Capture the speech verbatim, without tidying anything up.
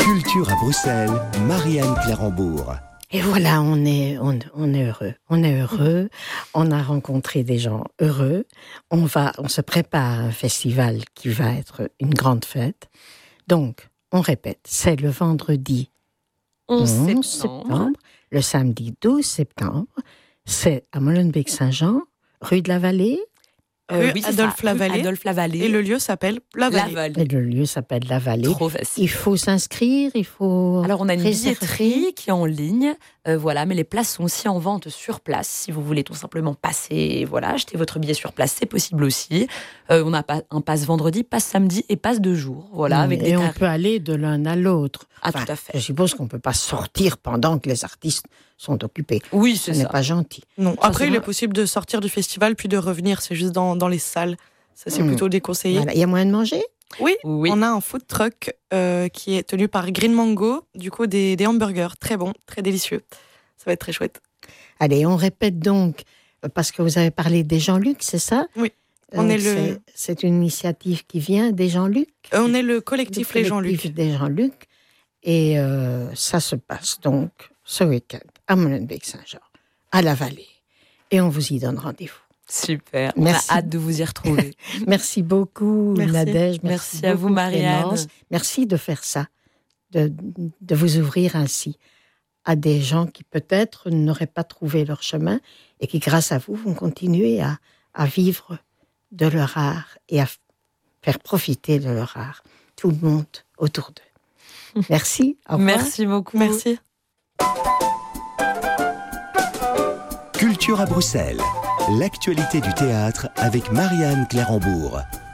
Culture à Bruxelles, Marianne Clérambourg. Et voilà, on est, on, on est heureux. On est heureux. On a rencontré des gens heureux. On va, on se prépare à un festival qui va être une grande fête. Donc, on répète, c'est le vendredi onze onze septembre. septembre, le samedi douze septembre. C'est à Molenbeek-Saint-Jean, rue de la Vallée. Euh, Rue oui, c'est Adolphe ça, Lavallée. rue Adolphe Lavallée. Et le lieu s'appelle La Vallée. Lavallée. Et le lieu s'appelle la Vallée. Trop facile. Il faut s'inscrire, il faut Alors, on a une réserver. billetterie qui est en ligne, euh, voilà, mais les places sont aussi en vente sur place. Si vous voulez tout simplement passer, voilà, acheter votre billet sur place, c'est possible aussi. Euh, on a pas- un pass vendredi, pass samedi et pass de jour, voilà, avec et des on tarifs. peut aller de l'un à l'autre. Ah, tout à fait. Je suppose qu'on ne peut pas sortir pendant que les artistes sont occupés. Oui, Ce c'est n'est ça. pas gentil. Non. Ça, Après, c'est il est vrai. possible de sortir du festival puis de revenir. C'est juste dans, dans les salles. Ça, c'est Mm. plutôt déconseillé. Voilà. Il y a moyen de manger? Oui, Oui. on a un food truck euh, qui est tenu par Green Mango. Du coup, des, des hamburgers très bons, très délicieux. Ça va être très chouette. Allez, on répète donc, euh, parce que vous avez parlé des Jean-Luc, c'est ça? Oui. On Euh, est le- c'est, c'est une initiative qui vient des Jean-Luc. Euh, on est le collectif Le Les collectif Jean-Luc. des Jean-Luc. Et euh, ça se passe donc ce week-end à Molenbeek-Saint-Jean, à la Vallée. Et on vous y donne rendez-vous. Super. Merci. On a hâte de vous y retrouver. Merci beaucoup, Merci. Nadège. Merci à beaucoup, vous, Marianne. Clémence. Merci de faire ça, de, de vous ouvrir ainsi à des gens qui peut-être n'auraient pas trouvé leur chemin et qui, grâce à vous, vont continuer à, à vivre de leur art et à f- faire profiter de leur art tout le monde autour d'eux. Merci. Au revoir. Merci beaucoup. Merci. Culture à Bruxelles, l'actualité du théâtre avec Marianne Clérambourg.